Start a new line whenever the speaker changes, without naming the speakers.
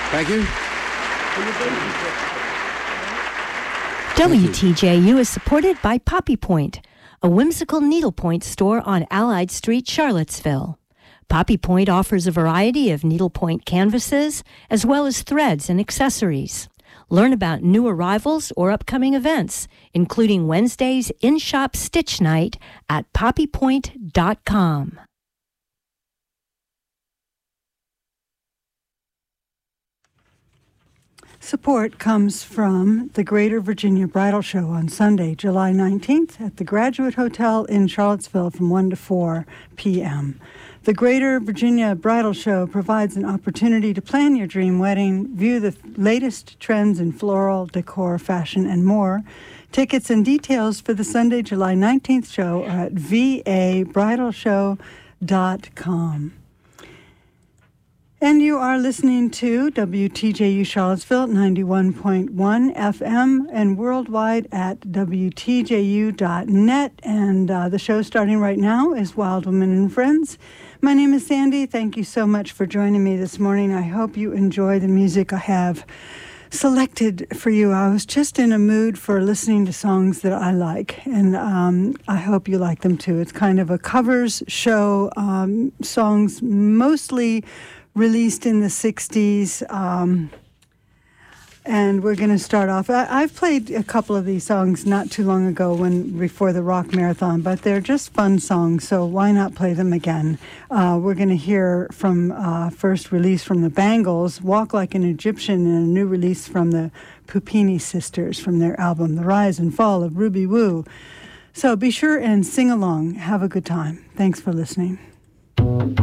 Thank you.
WTJU is supported by Poppy Point, a whimsical needlepoint store on Allied Street, Charlottesville. Poppy Point offers a variety of needlepoint canvases as well as threads and accessories. Learn about new arrivals or upcoming events, including Wednesday's in-shop stitch night at poppypoint.com.
Support comes from the Greater Virginia Bridal Show on Sunday, July 19th at the Graduate Hotel in Charlottesville from 1 to 4 p.m. The Greater Virginia Bridal Show provides an opportunity to plan your dream wedding, view the latest trends in floral, decor, fashion, and more. Tickets and details for the Sunday, July 19th show are at vabridalshow.com. And you are listening to WTJU Charlottesville 91.1 FM and worldwide at WTJU.net. And the show starting right now is Wild Women and Friends. My name is Sandy. Thank you so much for joining me this morning. I hope you enjoy the music I have selected for you. I was just in a mood for listening to songs that I like, and I hope you like them too. It's kind of a covers show, songs mostly released in the 60s, and we're going to start off. I've played a couple of these songs not too long ago before the Rock Marathon, but they're just fun songs, so why not play them again? We're going to hear from first release from the Bangles, Walk Like an Egyptian, and a new release from the Pupini Sisters from their album, The Rise and Fall of Ruby Woo. So be sure and sing along. Have a good time. Thanks for listening.